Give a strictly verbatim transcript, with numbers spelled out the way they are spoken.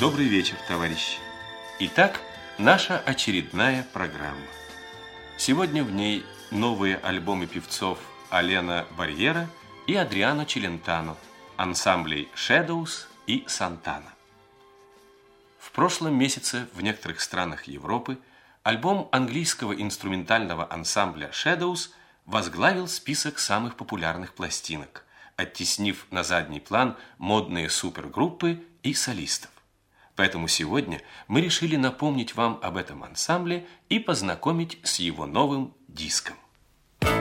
Добрый вечер, товарищи. Итак, наша очередная программа. Сегодня в ней новые альбомы певцов Алена Барьера и Адриано Челентано, ансамблей Shadows и Santana. В прошлом месяце в некоторых странах Европы альбом английского инструментального ансамбля Shadows возглавил список самых популярных пластинок, оттеснив на задний план модные супергруппы и солистов. Поэтому сегодня мы решили напомнить вам об этом ансамбле и познакомить с его новым диском.